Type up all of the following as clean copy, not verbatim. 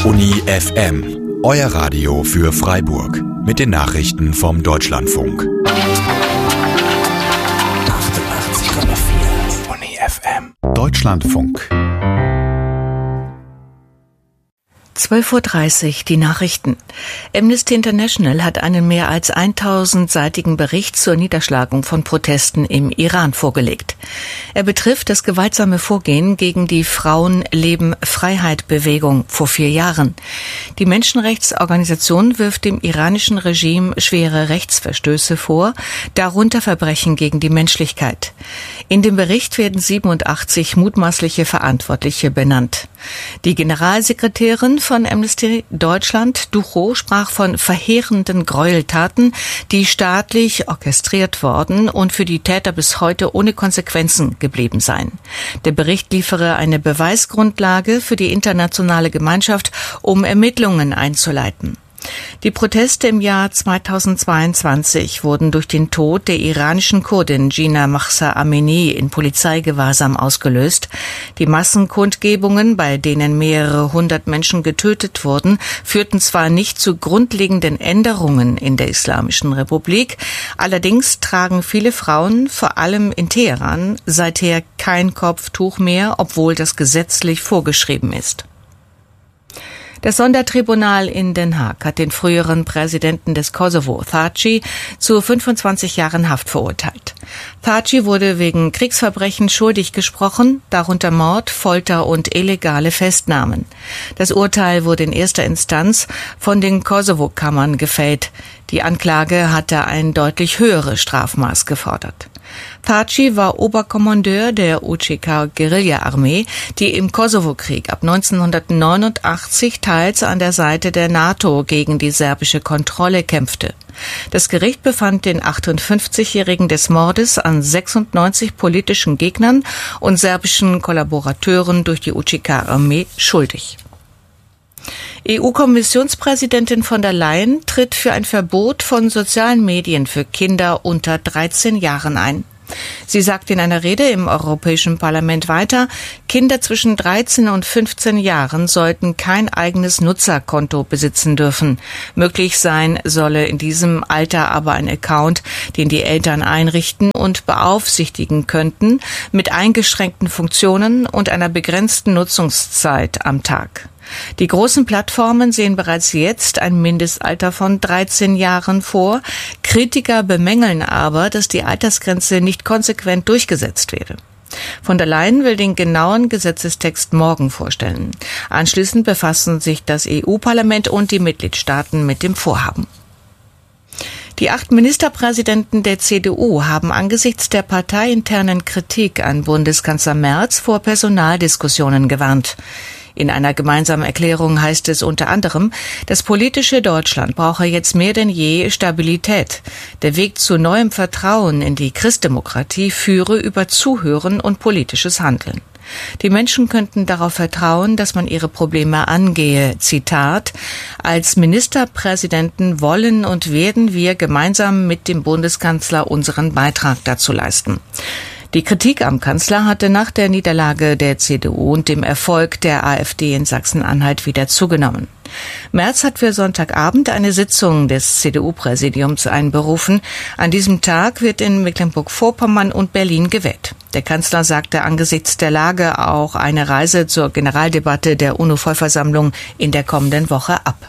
Uni FM, euer Radio für Freiburg. Mit den Nachrichten vom Deutschlandfunk. 88,4 Uni FM. Deutschlandfunk. 12:30 Uhr, die Nachrichten. Amnesty International hat einen mehr als 1000-seitigen Bericht zur Niederschlagung von Protesten im Iran vorgelegt. Er betrifft das gewaltsame Vorgehen gegen die Frauen-Leben-Freiheit-Bewegung vor 4 Jahren. Die Menschenrechtsorganisation wirft dem iranischen Regime schwere Rechtsverstöße vor, darunter Verbrechen gegen die Menschlichkeit. In dem Bericht werden 87 mutmaßliche Verantwortliche benannt. Die Generalsekretärin von Amnesty Deutschland, Duchow, sprach von verheerenden Gräueltaten, die staatlich orchestriert worden und für die Täter bis heute ohne Konsequenzen geblieben seien. Der Bericht liefere eine Beweisgrundlage für die internationale Gemeinschaft, um Ermittlungen einzuleiten. Die Proteste im Jahr 2022 wurden durch den Tod der iranischen Kurdin Jina Mahsa Amini in Polizeigewahrsam ausgelöst. Die Massenkundgebungen, bei denen mehrere hundert Menschen getötet wurden, führten zwar nicht zu grundlegenden Änderungen in der Islamischen Republik, allerdings tragen viele Frauen, vor allem in Teheran, seither kein Kopftuch mehr, obwohl das gesetzlich vorgeschrieben ist. Das Sondertribunal in Den Haag hat den früheren Präsidenten des Kosovo, Thaci, zu 25 Jahren Haft verurteilt. Thaci wurde wegen Kriegsverbrechen schuldig gesprochen, darunter Mord, Folter und illegale Festnahmen. Das Urteil wurde in erster Instanz von den Kosovo-Kammern gefällt. Die Anklage hatte ein deutlich höheres Strafmaß gefordert. Thaci war Oberkommandeur der UÇK-Guerilla-Armee, die im Kosovo-Krieg ab 1989 teils an der Seite der NATO gegen die serbische Kontrolle kämpfte. Das Gericht befand den 58-Jährigen des Mordes an 96 politischen Gegnern und serbischen Kollaborateuren durch die UÇK-Armee schuldig. EU-Kommissionspräsidentin von der Leyen tritt für ein Verbot von sozialen Medien für Kinder unter 13 Jahren ein. Sie sagt in einer Rede im Europäischen Parlament weiter, Kinder zwischen 13 und 15 Jahren sollten kein eigenes Nutzerkonto besitzen dürfen. Möglich sein solle in diesem Alter aber ein Account, den die Eltern einrichten und beaufsichtigen könnten, mit eingeschränkten Funktionen und einer begrenzten Nutzungszeit am Tag. Die großen Plattformen sehen bereits jetzt ein Mindestalter von 13 Jahren vor. Kritiker bemängeln aber, dass die Altersgrenze nicht konsequent durchgesetzt werde. Von der Leyen will den genauen Gesetzestext morgen vorstellen. Anschließend befassen sich das EU-Parlament und die Mitgliedstaaten mit dem Vorhaben. Die 8 Ministerpräsidenten der CDU haben angesichts der parteiinternen Kritik an Bundeskanzler Merz vor Personaldiskussionen gewarnt. In einer gemeinsamen Erklärung heißt es unter anderem, das politische Deutschland brauche jetzt mehr denn je Stabilität. Der Weg zu neuem Vertrauen in die Christdemokratie führe über Zuhören und politisches Handeln. Die Menschen könnten darauf vertrauen, dass man ihre Probleme angehe. Zitat: Als Ministerpräsidenten wollen und werden wir gemeinsam mit dem Bundeskanzler unseren Beitrag dazu leisten. Die Kritik am Kanzler hatte nach der Niederlage der CDU und dem Erfolg der AfD in Sachsen-Anhalt wieder zugenommen. Merz hat für Sonntagabend eine Sitzung des CDU-Präsidiums einberufen. An diesem Tag wird in Mecklenburg-Vorpommern und Berlin gewählt. Der Kanzler sagte angesichts der Lage auch eine Reise zur Generaldebatte der UNO-Vollversammlung in der kommenden Woche ab.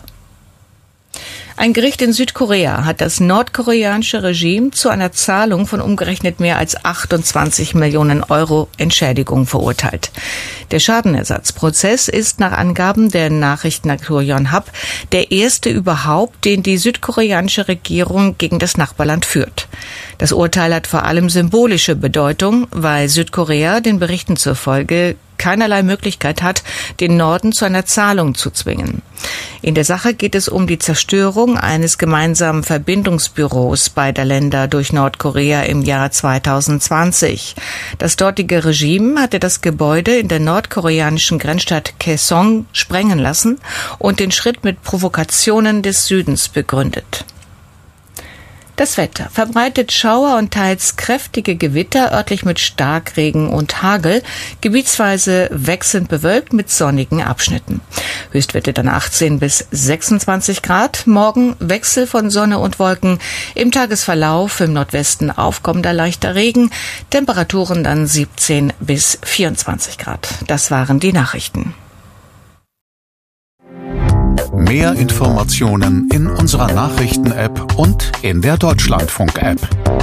Ein Gericht in Südkorea hat das nordkoreanische Regime zu einer Zahlung von umgerechnet mehr als 28 Millionen Euro Entschädigung verurteilt. Der Schadenersatzprozess ist nach Angaben der Nachrichtenagentur Yonhap der erste überhaupt, den die südkoreanische Regierung gegen das Nachbarland führt. Das Urteil hat vor allem symbolische Bedeutung, weil Südkorea den Berichten zufolge keinerlei Möglichkeit hat, den Norden zu einer Zahlung zu zwingen. In der Sache geht es um die Zerstörung eines gemeinsamen Verbindungsbüros beider Länder durch Nordkorea im Jahr 2020. Das dortige Regime hatte das Gebäude in der nordkoreanischen Grenzstadt Kaesong sprengen lassen und den Schritt mit Provokationen des Südens begründet. Das Wetter verbreitet Schauer und teils kräftige Gewitter, örtlich mit Starkregen und Hagel, gebietsweise wechselnd bewölkt mit sonnigen Abschnitten. Höchstwerte dann 18 bis 26 Grad. Morgen Wechsel von Sonne und Wolken. Im Tagesverlauf im Nordwesten aufkommender leichter Regen. Temperaturen dann 17 bis 24 Grad. Das waren die Nachrichten. Mehr Informationen in unserer Nachrichten-App und in der Deutschlandfunk-App.